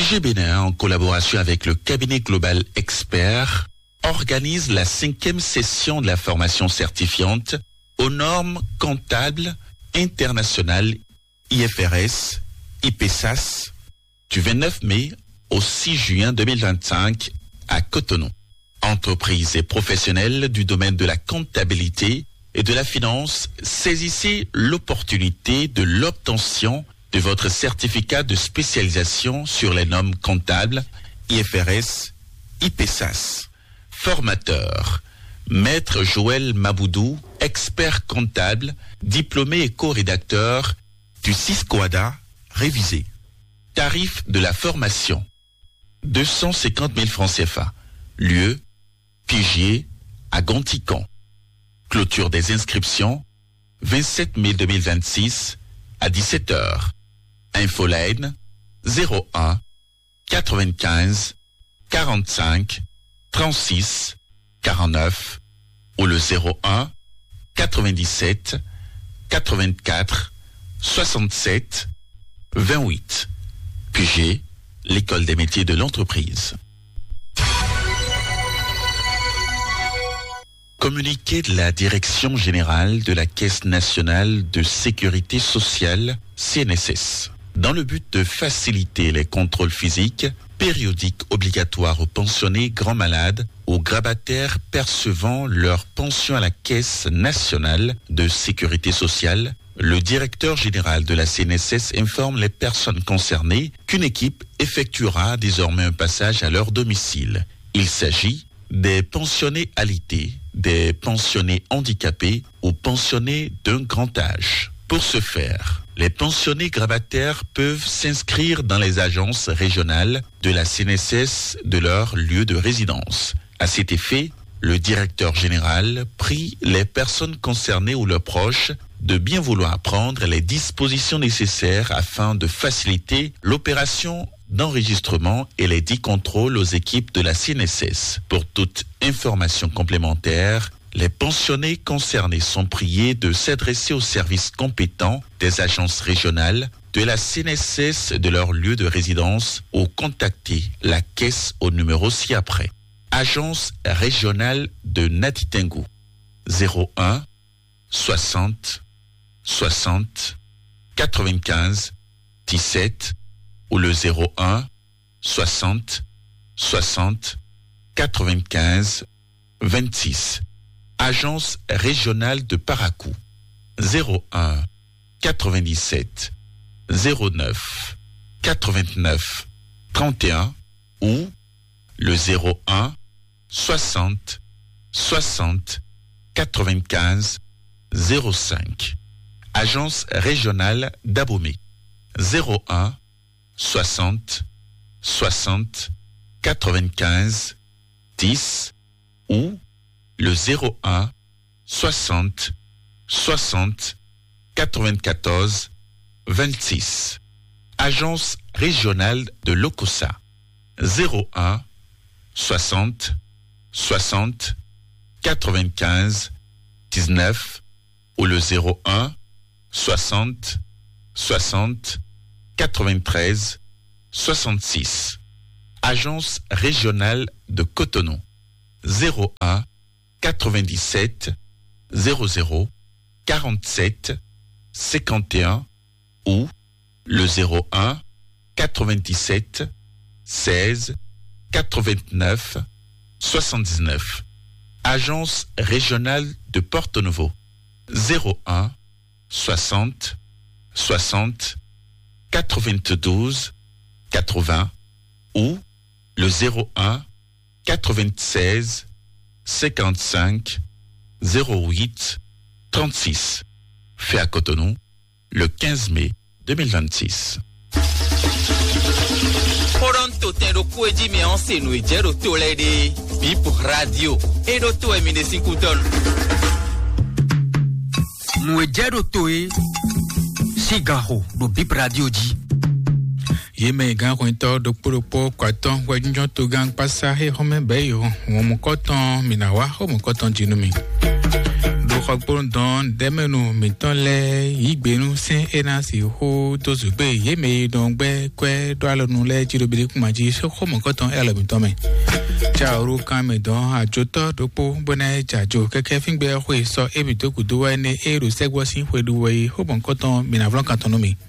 UG Bénin, en collaboration avec le cabinet Global Expert, organise la 5e session de la formation certifiante aux normes comptables internationales IFRS, IPSAS, du 29 mai au 6 juin 2025 à Cotonou. Entreprises et professionnels du domaine de la comptabilité et de la finance, saisissez l'opportunité de l'obtention de votre certificat de spécialisation sur les normes comptables IFRS, IPSAS. Formateur, Maître Joël Maboudou, expert comptable, diplômé et co-rédacteur du CISCOADA révisé. Tarif de la formation, 250 000 francs CFA. Lieu, Pigier, à Gonticon. Clôture des inscriptions, 27 mai 2026, à 17h. Infoline, 01 95 45 36 49 ou le 01 97 84 67 28. QG, l'école des métiers de l'entreprise. Communiqué de la Direction générale de la Caisse nationale de sécurité sociale, CNSS. Dans le but de faciliter les contrôles physiques, périodiques obligatoires aux pensionnés grands malades, aux grabataires percevant leur pension à la Caisse nationale de sécurité sociale, le directeur général de la CNSS informe les personnes concernées qu'une équipe effectuera désormais un passage à leur domicile. Il s'agit des pensionnés alités, des pensionnés handicapés ou pensionnés d'un grand âge. Pour ce faire, les pensionnés grabataires peuvent s'inscrire dans les agences régionales de la CNSS de leur lieu de résidence. À cet effet, le directeur général prie les personnes concernées ou leurs proches de bien vouloir prendre les dispositions nécessaires afin de faciliter l'opération d'enregistrement et les 10 contrôles aux équipes de la CNSS. Pour toute information complémentaire, les pensionnés concernés sont priés de s'adresser aux services compétents des agences régionales de la CNSS de leur lieu de résidence ou contacter la caisse au numéro ci-après. Agence régionale de Natitengu, 01 60 60 95 17 ou le 01 60 60 95 26. Agence régionale de Parakou, 01 97 09 89 31 ou le 01 60 60 95 05. Agence régionale d'Abomey, 01 60 60 95 10 ou le 01 60 60 94 26. Agence régionale de Lokossa, 01 60 60 95 19 ou le 01 60 60 93 66. Agence régionale de Cotonou, 01 97 00 47 51 ou le 01 97 16 89 79. Agence régionale de Porto Novo, 01 60 60 92 80 ou le 01 96 55 08 36. Fait à Cotonou le 15 mai 2026. Poronto tendo kueji me onse no ejero tolede bip radio edo to emine 5 ton. No ejero toe sigaro do bip radio di. Yeme gang kwento do poropo kwaton wajunjo to gang pasahe home beyo wo mokoton minawa ho mokoton jinumi. Do xɔgbɔn dɔn dɛmɛnu mitɔn lɛ yigbenu sɛn ena si ho dozugbe yeme dɔngbɛ kɔɛ dɔ alɔnu lɛ dzirobiri kumadzi xɔmɔkɔtɔn ɛlɛ mitɔn mɛ tsaoro kan mɛ dɔn adzotɔ dokpo bɔnɛ dzadzo kɛkɛ fingbe xoe sɔ ebi to kudo wa ne ero sɛgbɔsi xoedu wɔyi xɔmɔkɔtɔn minavlɔ kantɔnu mi.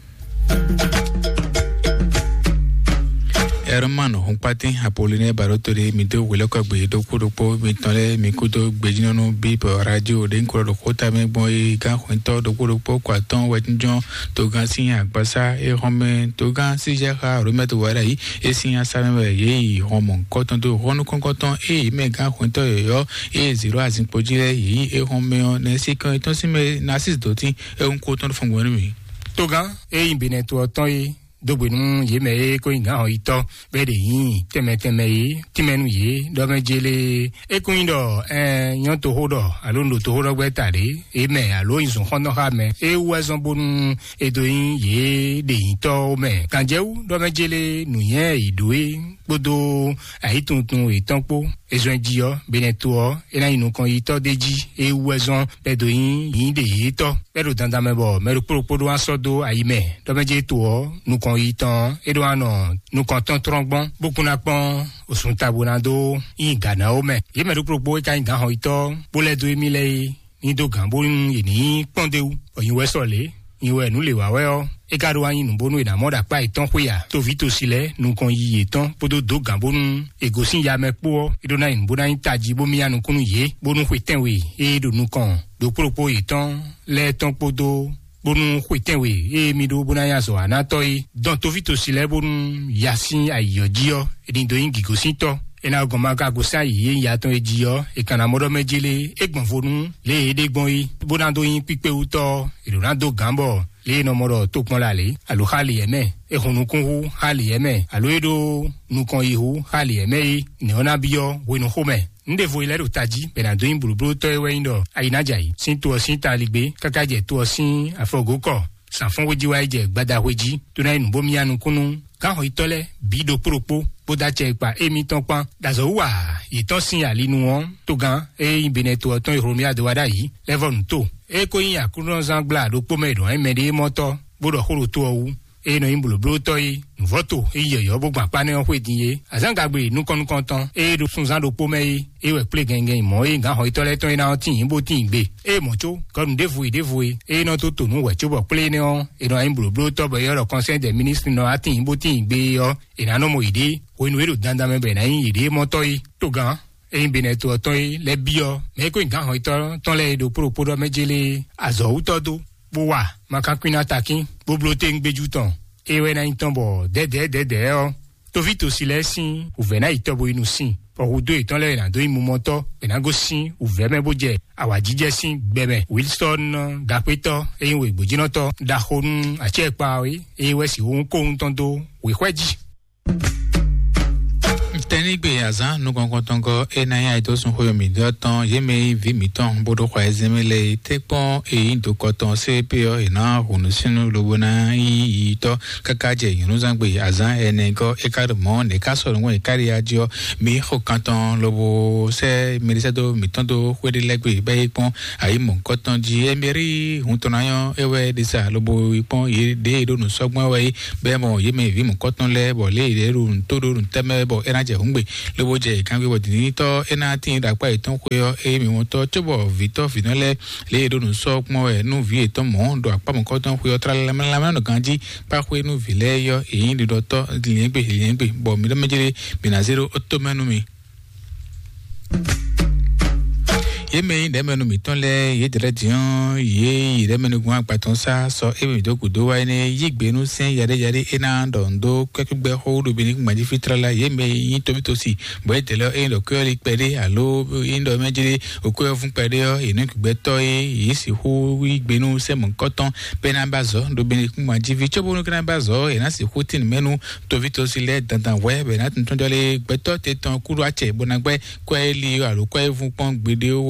Hermano Humpati Apolline Barotore Mido Willockbe Dokudopo Mitole Mikudo Bejino Bip Radio Denko Kota Meboy Gahuento Dokudopo Quaton Wetinjon Togan Sia Basa e Home Togan Sijaka Rumet Warai e Sia Salame Ye Homon Cotton to Hono Concoton e Mega Huento Yo e Zero Azin Pojile Ye e Homeo Nesico Tosime Nasis Doti e un Cotton from Wenemy Togan e Imbineto Toy Dobinu yeme ko inga hoito bede yin teme yi timenu yi do mejele e ko indo yan to hodo alondo to hodo gbetare e me alo insun hono ha me e wazon bonu e do yin ye de yin to me kanjewu do mejele nu yen idoe gbodo aituntun itanpo ezo jiyo beneto e na inu kan ito deji e wazon bedo yin de ito pero danda mebo meru propodo asodo ayime do meje to nu itan edouano nous comptons trongbon beaucoup na pon osun tabonado ingana ome ye meru propo ka inga hoito bole 2000 ni do gambo ni pondeu oyin wesole iwe nu le wawe o e garo ayin nu bonu ina moda pa itan huya to vito sile nu kon yi etan podo do gambo nu egosin ya mepo edona in bona intaji bomi anu kunu ye bonu huitenwe e do nu kon do propo itan le ton podo bonu huitenwe e mido bona yaso anatoi don to vito sile bonu yasin ayojio edindo ingigosin to ena gomaga gosa yi ya ton ejio e kana modo mejele egbon fonu le edegbon yi bonando yin pipe uto irunado gambo le no modo to pon lale alo hali eme e hunukun hali eme alo edo nukon ihu hali eme ni ona bio wenu home ndevo ile utaji benando yin bulubulu to ewe indo ayinajai sinto sinta ligbe kakaje to sin afogoko sanfon wejiwa eje gbada weji to na inu bomi anu kunu kan ho itole bido propo bodache pa emi ton pan dazo wa iton sin alinu won to gan e imbeneto ton iromi adewada yi levon to e ko yin akunu zangla do pomedo emede moto bodo horo to owu e no imbulo bloto yi voto e yeyo bogba pa ne hwedinye azangagbe nu konton e do sunzan do pomei e we ple gengen mo e gan ho itole ton ina tin bo tin gbe e mocho kon devu e no to nu we chobo ple ne on e no imbulo bloto bo yo conseil des ministres no atin bo tin gbe yo e na no mo ide o nu e do danda me be na yin ide moto yi to gan e imbeneto ton yi le bio me ko gan ho itole ton le do propodo mejele azo utodo bo wa makakwina takin bo blote ngbeju ton ewe na intombo dede o to vito silesin uvena itobo inu sin ohudo iton le na do imumoto benago sin uveme boje awajije sin gbeme Wilson gapeto eyin we gbojinoto dahonu achepa we ewe si ohun kohun tondo we hweji tenigbe azan nu konkontongo enaya itosun hoyomi doton yeme vi miton bodo kwa ezemele tekpon eyin to koton cpo ina hunu sinu lobona yi to kakaje yunuzangbe azan enego ekarmo ne kasoro won ikari ajo mi hokanton lobo se milisedo mitondo hwedelegbe bayipon ayimo koton ji emeri huntonayo ewe disa lobo ipon ye de do nu sogbon we bemo yeme vi mo koton le bo le ireru ntodo nteme bo enaje hungbe lobo je kan gbe bodini to ena tin dapa iton ko e mi won to chobo vito finale le do nu so pon e nu vi eton mo do apamo ko ton ko tra la no ganji pa ko nu vile yo eyin di do to liengbe bo mi do mejere binazero otomanu mi yeme demenu mitonle ye diredion ye demenu gwan paton sa so ebe do kudo wa ne yigbenu sen yare ena dondo kwekugbe hodo bini maji fitrala yeme yin tobitosi bo tele e lo ko li pede alo indo mejire oko fun pede o inu kugbe to yi si ho yigbenu se mon koton penabazo do bini maji fi chobonu penabazo ena si hotin menu tobitosi le dandan we na tun jole gbeto tetan kuru ache bonagbe ko eli alo ko fun pon gbede o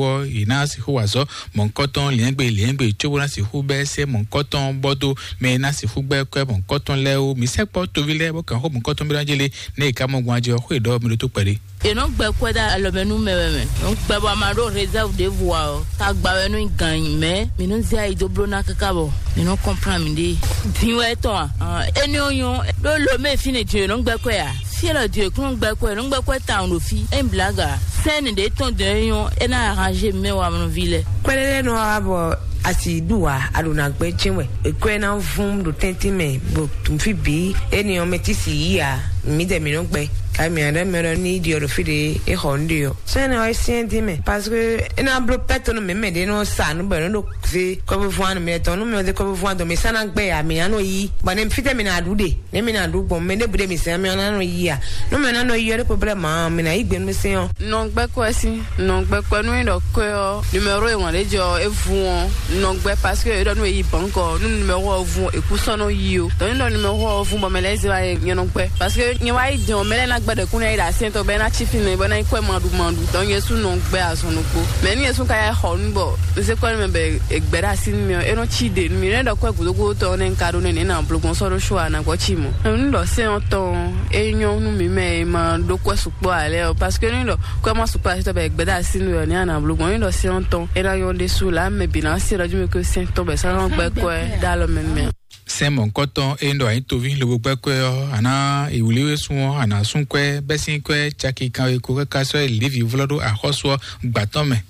po ina si hu wazo mon koton liengbe chobo na si hu be se mon koton bodo me na si hu gbe ko mon koton le o mi se po to vile bo kan ho mon koton bi ranjele ne ka mo gwan je ho edo mi to pere e no gbe ko da alomenu meweme no gbe ba ma ro reserve de voix ta gba we no gan me mi no zia idoblo na kakabo mi no comprend mi de dinwe to eni oyun lo me fini ti no gbe ko ya si le Dieu qu'on gbe ko no gbe ko ta on fi en blaga scène de ton de yon e na arranger me wa mon ville kwelele no abo asi duwa aluna gbe chinwe ekwe na vum do tentime bo tumfi bi eni o metisi ya mi de mi no gbe kai mi ade mero ni di o fide e hondio so na o sienti me parce que ena blo peto no me de no sa no be no se ko bo fuan me to no me de ko bo fuan do me sana gbe ya mi ano yi ba ne fite mi na dude ne mi na du bon me ne bude mi se mi na no yi ya no me na no yi re problem ma me na igbe mi se on no gbe ko si no gbe ko no ndo ko numéro e won le jo e fun no gbe parce que do no yi banko no numéro fun e ku so no yi o do no numéro fun bo me le ze wa yen no gbe parce que yen wa yi don me le na de kuna ida sento be na chifi ne be na ikwe mandu don yesu no gbe asonu po me ni yesu ka ya honbo se ko me be egbera sin mi e no chide mi ne do kwa gudogo to ne nkaro ne na blogon so ro shwa na ko chimo ndo se on ton e nyon nu mi me ma do kwa supo ale parce que ni do kwa ma supo to be egbera sin mi ne na blogon ndo se on ton e na yon de sou la me bi na se ra ju me ko sento be sa no gbe ko da lo me Simon Koton endo a itovi le bugbe ko ana iwuliwe suwo ana sunkwe besin kwe chaki kan ko ka so livi vlodo a hoso gbatome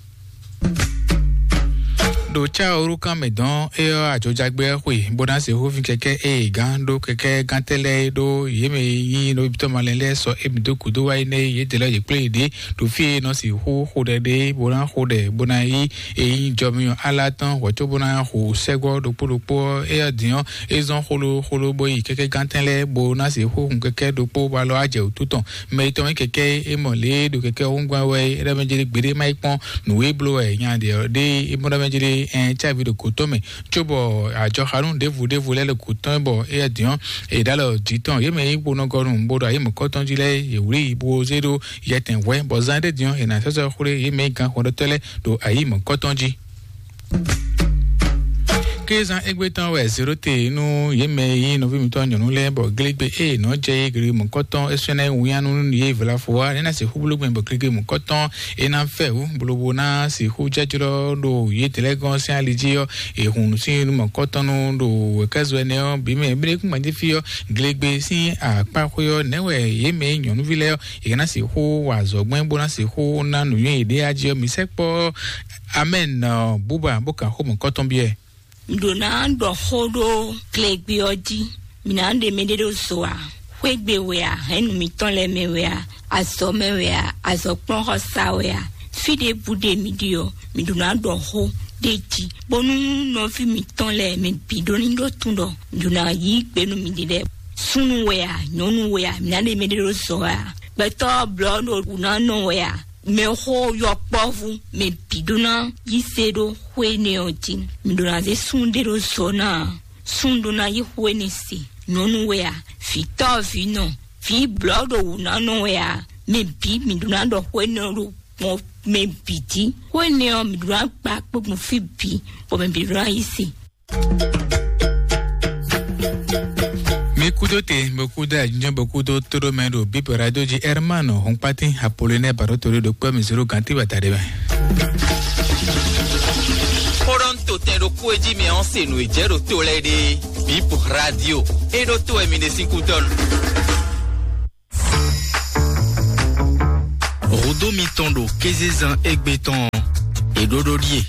do cha orukan medon e ajojagbe hwe bodan se ho fin keke e gan do keke gantele do yeme yin no bito malele so ebido kudo wa ine ye tele ye play de do fi no si ho de bodan ho de bonai e yin jomion alatan wocho bonan ho sego do podopo e adion e zon holo boyi keke gantele bonan si ho keke do po ba lo aje otuton me to keke e mole do keke ongwa we e da menjele gbere mai pon no we blow e yan de e mo da menjele en chavi de kotome chobo ajo harun devu le koton bo e adion e dalo jiton ye me ibo no gorun bodo ayi mo koton jile ye wuri ibo zero yeten we bo zande dion e na so khure ye me gan hodo tele do ayi mo koton ji Keza egbetan we zero te nu ye me yin no vi mi to nyonu le bo glegbe e no je gri mo koton esene wianu ye vela fo na se hubulu gbe bo glegbe mo koton e na fe u bulobo na se hu jajiro do ye telegon se alijio e hun si mo koton no do kazo ne o bi me bre ku manje fio glegbe si apa koyo ne we ye me nyonu vi le e na se hu wa zogben bo na se hu na nu ye ide ajio mi sepo amen buba boka ho mo koton bi Dona ndo hodo klegbi oji minande medero soa kwegbe wea enu mitonle mewea aso mewea aso pon hosa wea fide bude midio miduna ndo ho deji bonu no fi mitonle me bidoni ndo tundo duna yi gbenu midide sunu wea nyonu wea minande medero soa beto blood una no wea me ho yo povu me biduna yisedo hwene ojin miduna ze sundero sona sunduna yi hwene si nonu wea fito vino fi blood una no wea me bi miduna do hwene ru mo me bidi hwene o miduna pa po fi bi po me biduna yisi Mekudote, Mekuda, Junja Bokudo, Todo Mendo, Bip Radio G. Hermano, Hongpati, Apollinaire, Barotori, de Quoi, Misero, Ganti, Batareba. Toronto, Tendo, Kouedi, mais en scène, nous, Jero, Tolede, Bip Radio, et d'autres, Emine, 5 tonnes. Rodo Mitondo, Kezezan, Egbeton, et Dodolier.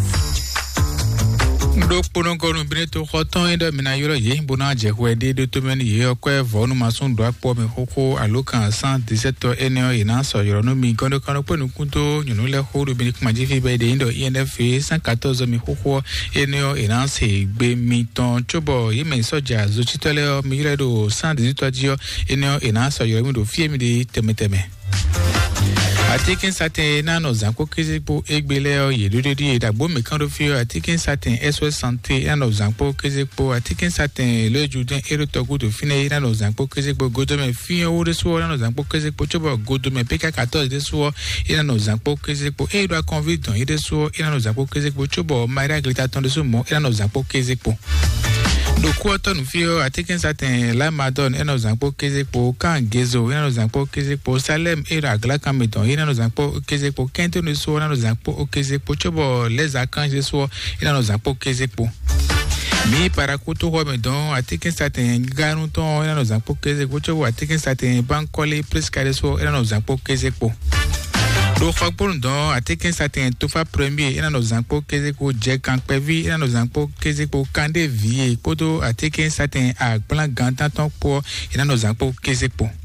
Do pono kono bineto khoton endo mina yoro ye bona je kwede de to men ye okwe vonu masun do akpo me hoko alokan 117 eneo ina so yoro no mi kono kono ponu kunto nyunu le hodo binik maji fi be de indo INF 114 mi hoko eneo ina se gbe mi ton chobo ye me soja zo chitole mi redo 118 dio eneo ina so yoro mi do fie mi de temeteme Atikin satin nano zanko kezepo egbele yedudi edagbo mekandofio atikin satin SOS santé nano zanko kezepo atikin satin le juden erotogu de fine nano zanko kezepo godome fio ode so nano zanko kezepo chobo godome PK14 de so nano zanko kezepo edwa convite don ede so nano zanko kezepo chobo maira glitaton de so mo nano zanko kezepo do quarto no fio atikin satin la madon eno zanko kezepo kan gezo eno zanko kezepo salem era gla kamedon eno zanko kezepo kento no so eno zanko kezepo chobo les archanges so eno zanko kezepo mi para kuto ho medon atikin satin garuton eno zanko kezepo chobo atikin satin bankole presque so eno zanko kezepo do fakpon don atikin satin tofa premier ina no zanko kezeko je kan pevi ina no zanko kezeko kande vie kodo atikin satin a plan gantan ton po ina no zanko kezeko